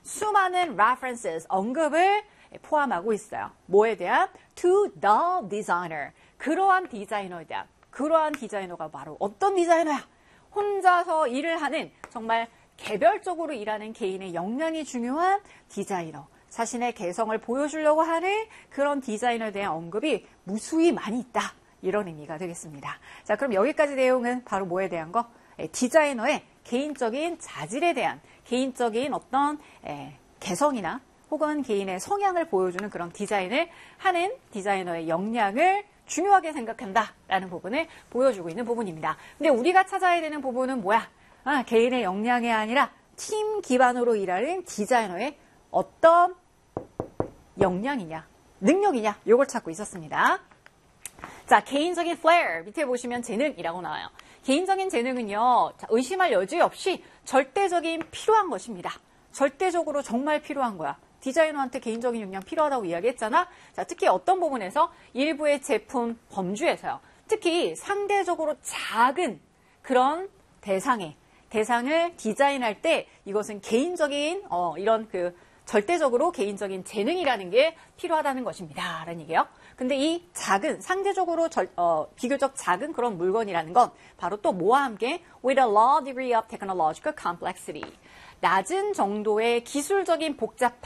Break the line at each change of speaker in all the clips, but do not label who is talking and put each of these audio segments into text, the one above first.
수많은 references, 언급을 포함하고 있어요. 뭐에 대한? To the designer. 그러한 디자이너에 대한. 그러한 디자이너가 바로 어떤 디자이너야? 혼자서 일을 하는 정말 개별적으로 일하는 개인의 역량이 중요한 디자이너. 자신의 개성을 보여주려고 하는 그런 디자이너에 대한 언급이 무수히 많이 있다. 이런 의미가 되겠습니다. 자, 그럼 여기까지 내용은 바로 뭐에 대한 거? 디자이너의 개인적인 자질에 대한 개인적인 어떤 개성이나 혹은 개인의 성향을 보여주는 그런 디자인을 하는 디자이너의 역량을 중요하게 생각한다라는 부분을 보여주고 있는 부분입니다. 근데 우리가 찾아야 되는 부분은 뭐야? 개인의 역량이 아니라 팀 기반으로 일하는 디자이너의 어떤 역량이냐, 능력이냐, 이걸 찾고 있었습니다. 자, 개인적인 flair, 밑에 보시면 재능이라고 나와요. 개인적인 재능은요, 의심할 여지 없이 절대적인 필요한 것입니다. 절대적으로 정말 필요한 거야. 디자이너한테 개인적인 역량 필요하다고 이야기했잖아. 자, 특히 어떤 부분에서 일부의 제품 범주에서요. 특히 상대적으로 작은 그런 대상을 디자인할 때 이것은 개인적인 이런 절대적으로 개인적인 재능이라는 게 필요하다는 것입니다. 라는 얘기예요. 근데 이 작은, 상대적으로 비교적 작은 그런 물건이라는 건 바로 또 뭐와 함께 with a low degree of technological complexity. 낮은 정도의 기술적인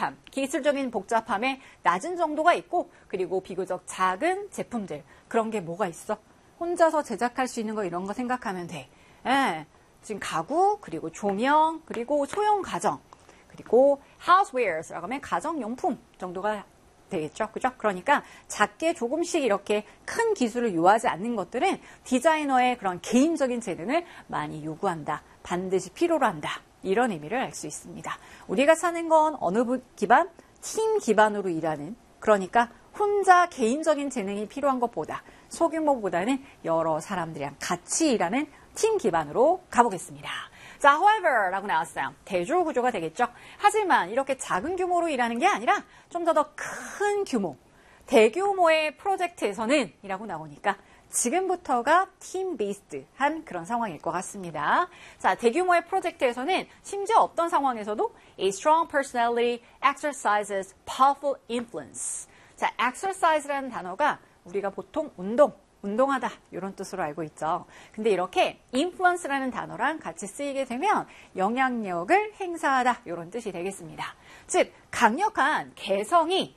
복잡함의 낮은 정도가 있고 그리고 비교적 작은 제품들. 그런 게 뭐가 있어? 혼자서 제작할 수 있는 거 이런 거 생각하면 돼. 지금 가구, 그리고 조명, 그리고 소형 가정, 그리고 housewares라고 하면 가정용품 정도가 되겠죠. 그죠? 그러니까 작게 조금씩 이렇게 큰 기술을 요하지 않는 것들은 디자이너의 그런 개인적인 재능을 많이 요구한다. 반드시 필요로 한다. 이런 의미를 알 수 있습니다. 우리가 사는 건 어느 기반? 팀 기반으로 일하는, 그러니까 혼자 개인적인 재능이 필요한 것보다 소규모보다는 여러 사람들이랑 같이 일하는 팀 기반으로 가보겠습니다. 자, however 라고 나왔어요. 대조 구조가 되겠죠. 하지만 이렇게 작은 규모로 일하는 게 아니라 좀 더 큰 규모, 대규모의 프로젝트에서는 이라고 나오니까 지금부터가 팀 베이스드한 그런 상황일 것 같습니다. 자, 대규모의 프로젝트에서는 심지어 어떤 상황에서도 a strong personality exercises powerful influence. 자, exercise라는 단어가 우리가 보통 운동하다 이런 뜻으로 알고 있죠. 근데 이렇게 influence라는 단어랑 같이 쓰이게 되면 영향력을 행사하다 이런 뜻이 되겠습니다. 즉 강력한 개성이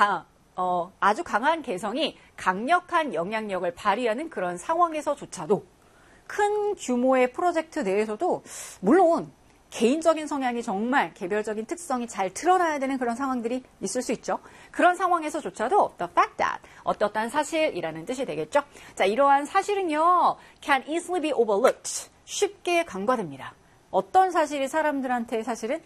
아주 강한 개성이 강력한 영향력을 발휘하는 그런 상황에서조차도 큰 규모의 프로젝트 내에서도 물론 개인적인 성향이 정말 개별적인 특성이 잘 드러나야 되는 그런 상황들이 있을 수 있죠. 그런 상황에서조차도 the fact that 어떠한 사실이라는 뜻이 되겠죠. 자, 이러한 사실은요 can easily be overlooked 쉽게 간과됩니다. 어떤 사실이 사람들한테 사실은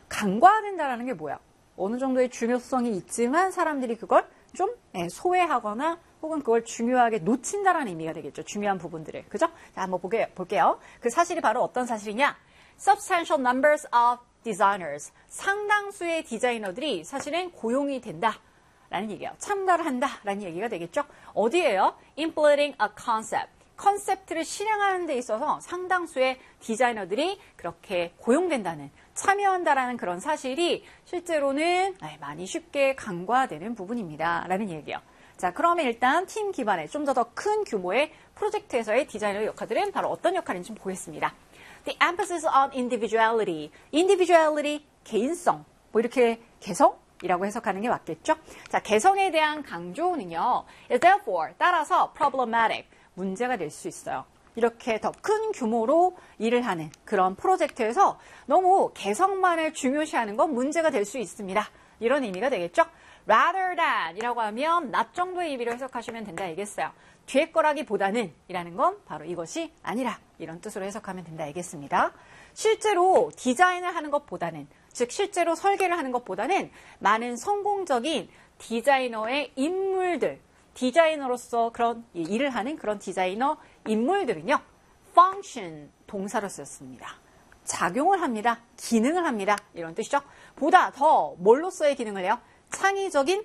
간과된다라는 게 뭐야? 어느 정도의 중요성이 있지만 사람들이 그걸 좀 소외하거나 혹은 그걸 중요하게 놓친다라는 의미가 되겠죠. 중요한 부분들을. 그죠? 자, 한번 볼게요. 그 사실이 바로 어떤 사실이냐? Substantial numbers of designers. 상당수의 디자이너들이 사실은 고용이 된다라는 얘기예요. 참가를 한다라는 얘기가 되겠죠. 어디예요? Implementing a concept. 컨셉트를 실행하는 데 있어서 상당수의 디자이너들이 그렇게 고용된다는, 참여한다라는 그런 사실이 실제로는 많이 쉽게 간과되는 부분입니다. 라는 얘기예요. 자, 그러면 일단 팀 기반의 좀 더 큰 규모의 프로젝트에서의 디자이너 역할들은 바로 어떤 역할인지 좀 보겠습니다. The emphasis on individuality. individuality, 개인성. 뭐 이렇게 개성이라고 해석하는 게 맞겠죠? 자, 개성에 대한 강조는요. is therefore, 따라서 problematic. 문제가 될 수 있어요. 이렇게 더 큰 규모로 일을 하는 그런 프로젝트에서 너무 개성만을 중요시하는 건 문제가 될 수 있습니다. 이런 의미가 되겠죠? rather than 이라고 하면 not 정도의 의미로 해석하시면 된다 알겠어요. 뒤에 거라기보다는 이라는 건 바로 이것이 아니라 이런 뜻으로 해석하면 된다 알겠습니다. 실제로 디자인을 하는 것보다는, 즉 실제로 설계를 하는 것보다는 많은 성공적인 디자이너의 인물들, 디자이너로서 그런 일을 하는 그런 디자이너 인물들은요. function, 동사로 쓰였습니다. 작용을 합니다. 기능을 합니다. 이런 뜻이죠. 보다 더 뭘로서의 기능을 해요? 창의적인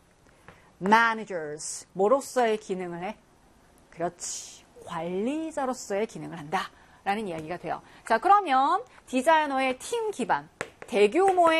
managers, 뭐로서의 기능을 해? 그렇지, 관리자로서의 기능을 한다라는 이야기가 돼요. 자, 그러면 디자이너의 팀 기반, 대규모의